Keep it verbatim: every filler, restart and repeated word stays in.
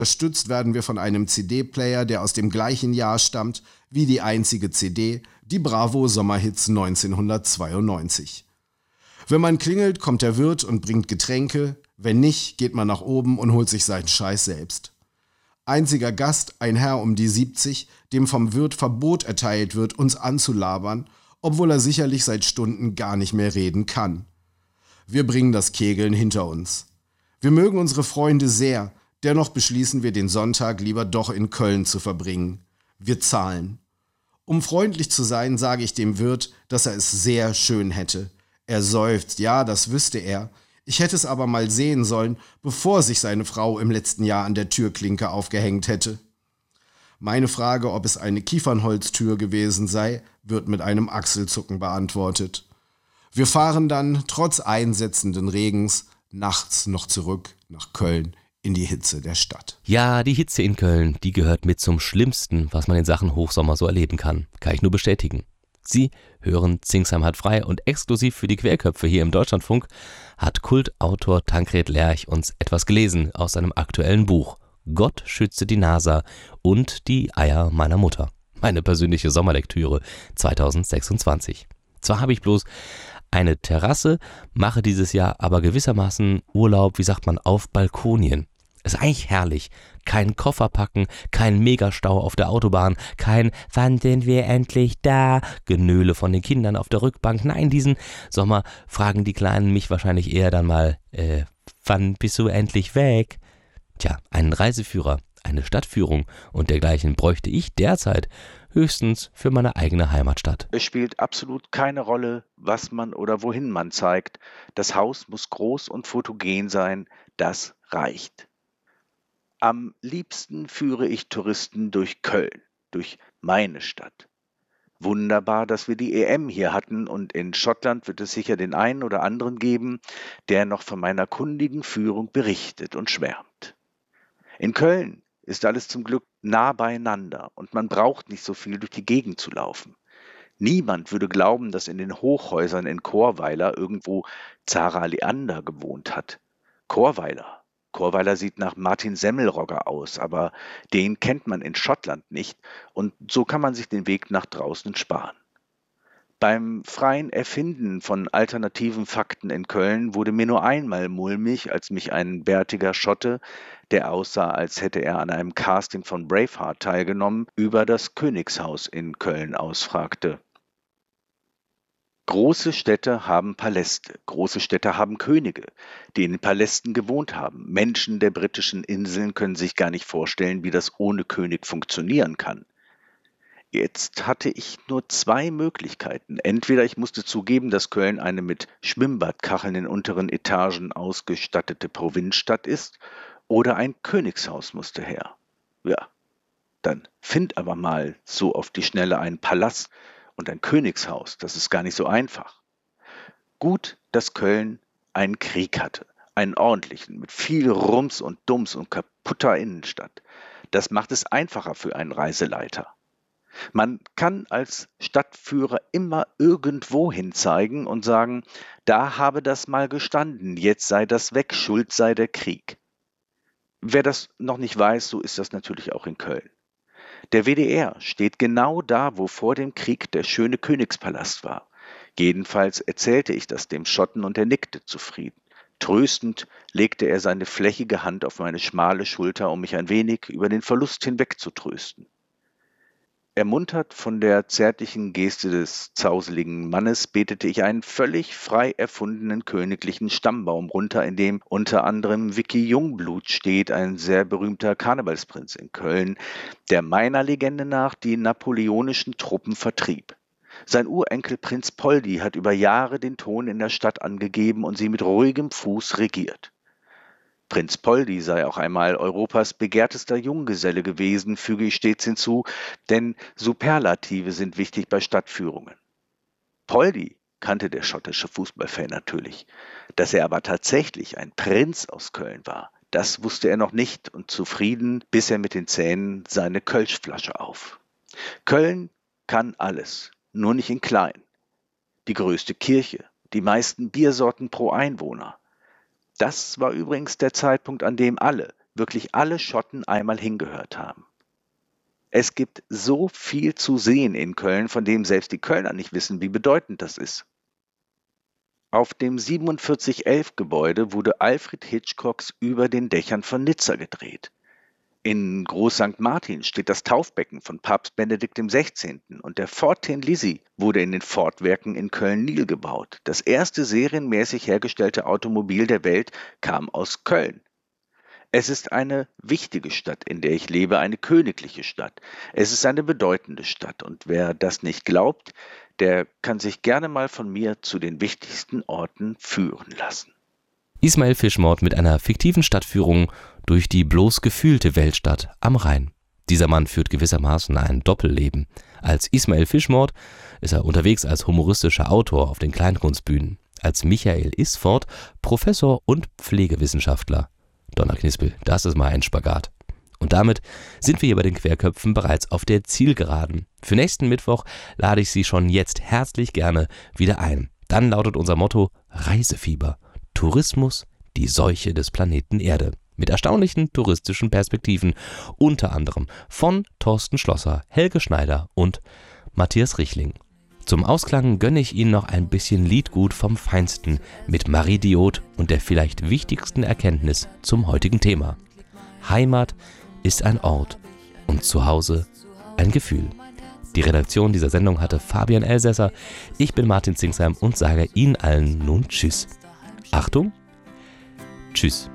Unterstützt werden wir von einem C D-Player, der aus dem gleichen Jahr stammt wie die einzige C D, die Bravo Sommerhits neunzehnhundertzweiundneunzig. Wenn man klingelt, kommt der Wirt und bringt Getränke, wenn nicht, geht man nach oben und holt sich seinen Scheiß selbst. Einziger Gast, ein Herr um die siebzig, dem vom Wirt Verbot erteilt wird, uns anzulabern, obwohl er sicherlich seit Stunden gar nicht mehr reden kann. Wir bringen das Kegeln hinter uns. Wir mögen unsere Freunde sehr, dennoch beschließen wir, den Sonntag lieber doch in Köln zu verbringen. Wir zahlen. Um freundlich zu sein, sage ich dem Wirt, dass er es sehr schön hätte. Er seufzt, ja, das wüsste er. Ich hätte es aber mal sehen sollen, bevor sich seine Frau im letzten Jahr an der Türklinke aufgehängt hätte. Meine Frage, ob es eine Kiefernholztür gewesen sei, wird mit einem Achselzucken beantwortet. Wir fahren dann, trotz einsetzenden Regens, nachts noch zurück nach Köln in die Hitze der Stadt. Ja, die Hitze in Köln, die gehört mit zum Schlimmsten, was man in Sachen Hochsommer so erleben kann. Kann ich nur bestätigen. Sie hören Zingsheim hat frei und exklusiv für die Querköpfe hier im Deutschlandfunk hat Kultautor Tankred Lerch uns etwas gelesen aus seinem aktuellen Buch Gott schütze die NASA und die Eier meiner Mutter. Meine persönliche Sommerlektüre zweitausendsechsundzwanzig. Zwar habe ich bloß eine Terrasse, mache dieses Jahr aber gewissermaßen Urlaub, wie sagt man, auf Balkonien. Ist eigentlich herrlich. Kein Koffer packen, kein Megastau auf der Autobahn, kein "Wann sind wir endlich da?" Genöle von den Kindern auf der Rückbank. Nein, diesen Sommer fragen die Kleinen mich wahrscheinlich eher dann mal, äh, wann bist du endlich weg? Tja, einen Reiseführer, eine Stadtführung und dergleichen bräuchte ich derzeit höchstens für meine eigene Heimatstadt. Es spielt absolut keine Rolle, was man oder wohin man zeigt. Das Haus muss groß und fotogen sein, das reicht. Am liebsten führe ich Touristen durch Köln, durch meine Stadt. Wunderbar, dass wir die E M hier hatten und in Schottland wird es sicher den einen oder anderen geben, der noch von meiner kundigen Führung berichtet und schwärmt. In Köln ist alles zum Glück nah beieinander und man braucht nicht so viel durch die Gegend zu laufen. Niemand würde glauben, dass in den Hochhäusern in Chorweiler irgendwo Zara Leander gewohnt hat. Chorweiler. Chorweiler sieht nach Martin Semmelrogge aus, aber den kennt man in Schottland nicht und so kann man sich den Weg nach draußen sparen. Beim freien Erfinden von alternativen Fakten in Köln wurde mir nur einmal mulmig, als mich ein bärtiger Schotte, der aussah, als hätte er an einem Casting von Braveheart teilgenommen, über das Königshaus in Köln ausfragte. Große Städte haben Paläste, große Städte haben Könige, die in den Palästen gewohnt haben. Menschen der britischen Inseln können sich gar nicht vorstellen, wie das ohne König funktionieren kann. Jetzt hatte ich nur zwei Möglichkeiten. Entweder ich musste zugeben, dass Köln eine mit Schwimmbadkacheln in unteren Etagen ausgestattete Provinzstadt ist, oder ein Königshaus musste her. Ja, dann find aber mal so auf die Schnelle einen Palast und ein Königshaus, das ist gar nicht so einfach. Gut, dass Köln einen Krieg hatte, einen ordentlichen, mit viel Rums und Dums und kaputter Innenstadt. Das macht es einfacher für einen Reiseleiter. Man kann als Stadtführer immer irgendwo hin zeigen und sagen, da habe das mal gestanden, jetzt sei das weg, schuld sei der Krieg. Wer das noch nicht weiß, so ist das natürlich auch in Köln. Der W D R steht genau da, wo vor dem Krieg der schöne Königspalast war. Jedenfalls erzählte ich das dem Schotten und er nickte zufrieden. Tröstend legte er seine flächige Hand auf meine schmale Schulter, um mich ein wenig über den Verlust hinweg zu trösten. Ermuntert von der zärtlichen Geste des zauseligen Mannes betete ich einen völlig frei erfundenen königlichen Stammbaum runter, in dem unter anderem Vicky Jungblut steht, ein sehr berühmter Karnevalsprinz in Köln, der meiner Legende nach die napoleonischen Truppen vertrieb. Sein Urenkel Prinz Poldi hat über Jahre den Ton in der Stadt angegeben und sie mit ruhigem Fuß regiert. Prinz Poldi sei auch einmal Europas begehrtester Junggeselle gewesen, füge ich stets hinzu, denn Superlative sind wichtig bei Stadtführungen. Poldi kannte der schottische Fußballfan natürlich. Dass er aber tatsächlich ein Prinz aus Köln war, das wusste er noch nicht und zufrieden biss er mit den Zähnen seine Kölschflasche auf. Köln kann alles, nur nicht in klein. Die größte Kirche, die meisten Biersorten pro Einwohner. Das war übrigens der Zeitpunkt, an dem alle, wirklich alle Schotten einmal hingehört haben. Es gibt so viel zu sehen in Köln, von dem selbst die Kölner nicht wissen, wie bedeutend das ist. Auf dem siebenundvierzig elf Gebäude wurde Alfred Hitchcocks Über den Dächern von Nizza gedreht. In Groß Sankt Martin steht das Taufbecken von Papst Benedikt der Sechzehnte. und der Ford Tin Lizzie wurde in den Ford-Werken in Köln-Niel gebaut. Das erste serienmäßig hergestellte Automobil der Welt kam aus Köln. Es ist eine wichtige Stadt, in der ich lebe, eine königliche Stadt. Es ist eine bedeutende Stadt und wer das nicht glaubt, der kann sich gerne mal von mir zu den wichtigsten Orten führen lassen. Ismail Fischmord mit einer fiktiven Stadtführung durch die bloß gefühlte Weltstadt am Rhein. Dieser Mann führt gewissermaßen ein Doppelleben. Als Ismail Fischmord ist er unterwegs als humoristischer Autor auf den Kleinkunstbühnen, als Michael Isford Professor und Pflegewissenschaftler. Donnerknispel, das ist mal ein Spagat. Und damit sind wir hier bei den Querköpfen bereits auf der Zielgeraden. Für nächsten Mittwoch lade ich Sie schon jetzt herzlich gerne wieder ein. Dann lautet unser Motto Reisefieber. Tourismus, die Seuche des Planeten Erde. Mit erstaunlichen touristischen Perspektiven, unter anderem von Thorsten Schlosser, Helge Schneider und Matthias Richling. Zum Ausklang gönne ich Ihnen noch ein bisschen Liedgut vom Feinsten mit Marie Diot und der vielleicht wichtigsten Erkenntnis zum heutigen Thema. Heimat ist ein Ort und Zuhause ein Gefühl. Die Redaktion dieser Sendung hatte Fabian Elsässer. Ich bin Martin Zingsheim und sage Ihnen allen nun Tschüss. Achtung, Tschüss.